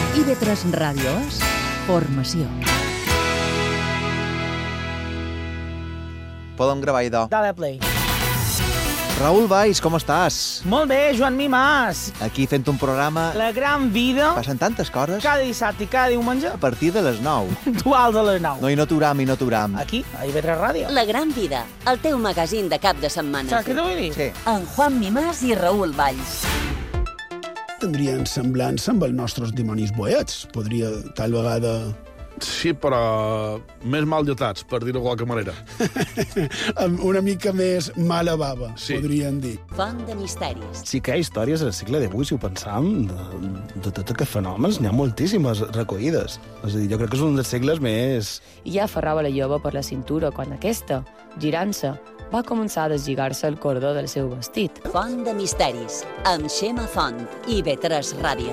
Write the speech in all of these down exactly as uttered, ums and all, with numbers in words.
I ve tres Ràdio és formació. Podem gravar, idò. Dale play. Raül Valls, com estàs? Molt bé, Joan Mimàs. Aquí fent un programa... La gran vida. Passen tantes coses. Cada dissabte i cada diumenge. A partir de les nou. Puntuals a les nou. No hi no aturam i no aturam. Aquí, a I V tres Ràdio. La gran vida, el teu magazín de cap de setmana. Saps què t'ho vull dir? Sí. En Juan Mimàs i Raül Valls. Tindrien semblança amb els nostres dimonis boets. Podria, tal vegada... Sí, però més mal dotats, per dir-ho de qualque manera. Amb una mica més mala bava, Sí. podríem dir. Font de misteris. Sí que hi ha històries al segle divuit, si ho pensam, de, de tots aquests fenòmens, n'hi ha moltíssimes recollides. És a dir, jo crec que és un dels segles més... I ja aferrava la jove per la cintura quan aquesta, girant-se, va començar a deslligar-se el cordó del seu vestit. Font de misteris, amb Xema Font i I V tres Ràdio.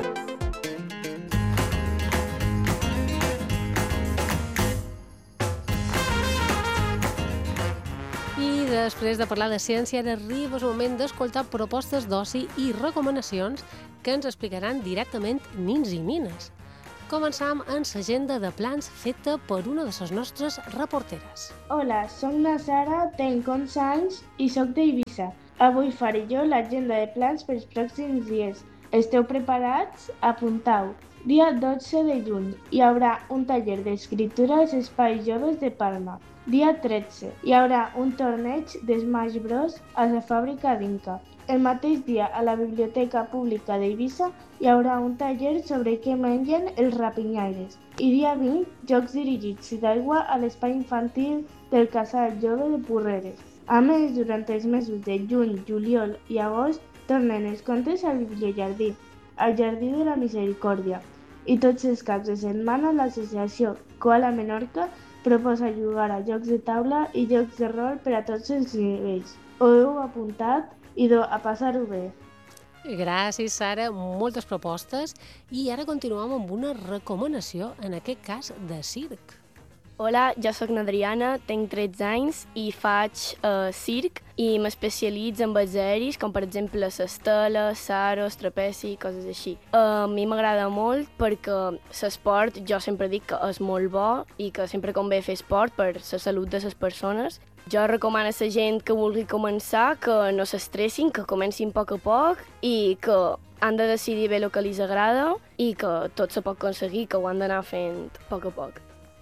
I després de parlar de ciència, ara arriba el moment d'escoltar propostes d'oci i recomanacions que ens explicaran directament nins i nines. Començam amb l'agenda de plans feta per una de les nostres reporteres. Hola, soc la Sara, tenc onze anys i soc d'Eivissa. Avui faré jo l'agenda de plans pels pròxims dies. Esteu preparats? Apuntau. Dia dotze de juny hi haurà un taller d'escriptura als Espais Joves de Palma. Dia tretze hi haurà un torneig de Smash Bros. A la fàbrica d'Inca. El mateix dia, a la Biblioteca Pública d'Eivissa, hi haurà un taller sobre què mengen els rapinyaires. I dia vint, jocs dirigits d'aigua a l'espai infantil del Casal Jove de Porreres. A més, durant els mesos de juny, juliol i agost, tornen els contes al Bibliojardí, al Jardí de la Misericòrdia. I tots els caps de setmana l'associació Koala Menorca proposa jugar a jocs de taula i jocs de rol per a tots els nivells. Ho heu apuntat? Idò, a passar-ho bé. Gràcies, Sara. Moltes propostes. I ara continuem amb una recomanació, en aquest cas de circ. Hola, jo sóc n'Adriana, tinc tretze anys i faig uh, circ i m'especialitzo en balls aeris, com per exemple l'estela, saros, trapeci, coses així. Uh, a mi m'agrada molt perquè l'esport jo sempre dic que és molt bo i que sempre convé fer esport per la salut de les persones. Jo recomano a la gent que vulgui començar que no s'estressin, que comencin a poc a poc i que han de decidir bé el que els agrada i que tot se pot aconseguir, que ho han d'anar fent a poc a poc.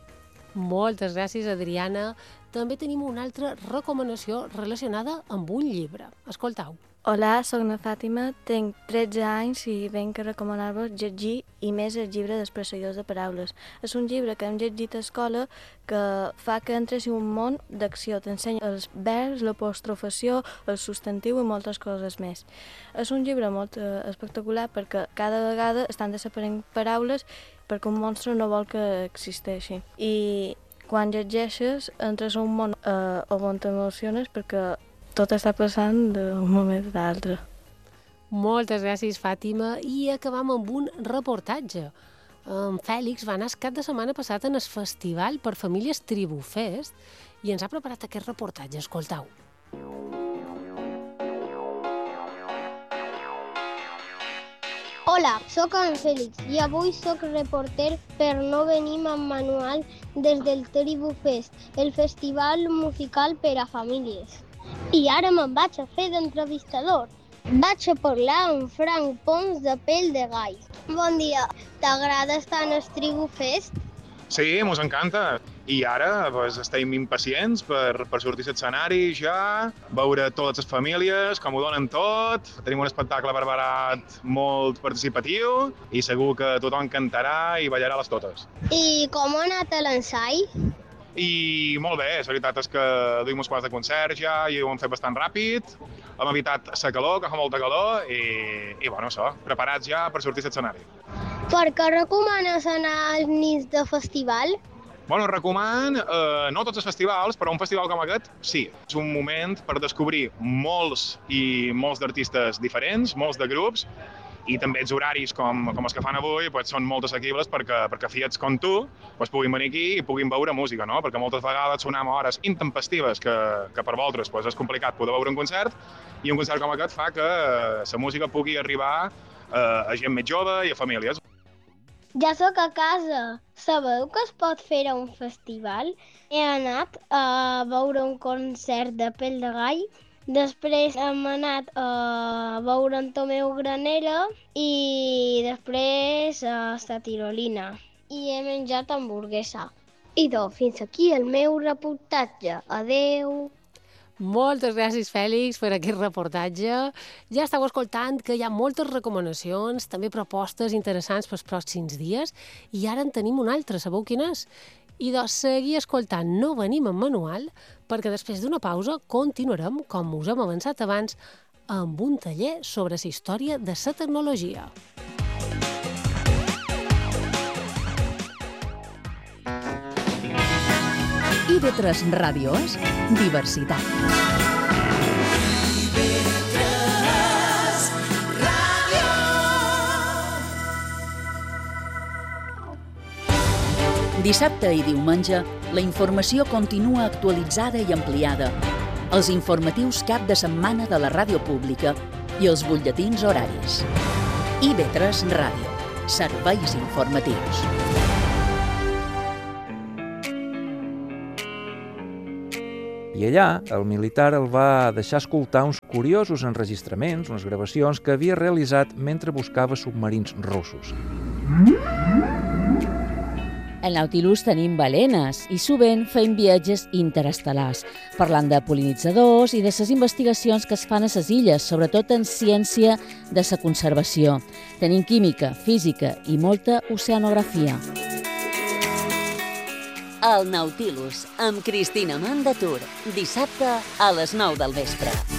Moltes gràcies, Adriana. També tenim una altra recomanació relacionada amb un llibre. Escoltau. Hola, sóc na Fàtima, tinc tretze anys i venc a recomanar-vos llegir i més el llibre dels Presseguidors de Paraules. És un llibre que hem llegit a escola que fa que entres en un món d'acció. T'ensenya els verbs, l'apostrofació, el substantiu i moltes coses més. És un llibre molt eh, espectacular perquè cada vegada estan desaparent paraules perquè un monstre no vol que existeixi. I quan llegeixes entres en un món eh, on t'emociones perquè tot està passant d'un moment a l'altre. Moltes gràcies, Fàtima. I acabam amb un reportatge. En Fèlix va anar el cap de setmana passat en el festival per famílies Tribufest i ens ha preparat aquest reportatge. Escoltau. Hola, sóc en Fèlix i avui sóc reporter per No Venim amb Manual des del Tribufest, el festival musical per a famílies. I ara me'n vaig a fer d'entrevistador. Vaig a parlar amb Frank Pons de Pell de Gall. Bon dia, t'agrada estar en el Tribufest? Sí, mos encanta. I ara pues, estem impacients per, per sortir a l'escenari ja, veure totes les famílies, com ho donen tot. Tenim un espectacle preparat molt participatiu i segur que tothom cantarà i ballarà les totes. I com ha anat l'ensai? I molt bé, la veritat és que duim uns quants de concerts ja i ho hem fet bastant ràpid. Hem evitat la calor, que fa molta calor, i, i bueno, això, preparats ja per sortir a l'escenari. Per què recomanes anar als nits de festival? Bueno, recoman, eh, no tots els festivals, però un festival com aquest, sí. És un moment per descobrir molts i molts d'artistes diferents, molts de grups, i també els horaris com, com els que fan avui pues, són molt assequibles perquè, perquè fiats com tu pues, puguin venir aquí i puguin veure música, no? Perquè moltes vegades sonem a hores intempestives que, que per vosaltres pues, és complicat poder veure un concert i un concert com aquest fa que la música pugui arribar eh, a gent més jove i a famílies. Ja sóc a casa. Sabeu que es pot fer a un festival? He anat a veure un concert de Pell de Gall, després hem anat a veure en Tomeu Granera i després a la tirolina. I he menjat hamburguesa. I doncs, fins aquí el meu reportatge. Adeu. Moltes gràcies, Fèlix, per aquest reportatge. Ja estàu escoltant que hi ha moltes recomanacions, també propostes interessants pels pròxims dies, i ara en tenim una altra, sabeu quina és? I de seguir escoltant No venim en manual, perquè després d'una pausa continuarem, com us hem avançat abans, amb un taller sobre la història de la tecnologia. I ve tres Ràdios, diversitat. Dissabte i diumenge, la informació continua actualitzada i ampliada. Els informatius cap de setmana de la ràdio pública i els butlletins horaris. I ve tres Ràdio, serveis informatius. I allà, el militar el va deixar escoltar uns curiosos enregistraments, unes gravacions que havia realitzat mentre buscava submarins russos. Al Nautilus tenim balenes i sovint fem viatges interestel·lars, parlant de pol·linitzadors i de les investigacions que es fan a les illes, sobretot en ciència de la conservació. Tenim química, física i molta oceanografia. El Nautilus, amb Cristina Mandatur, dissabte a les nou del vespre.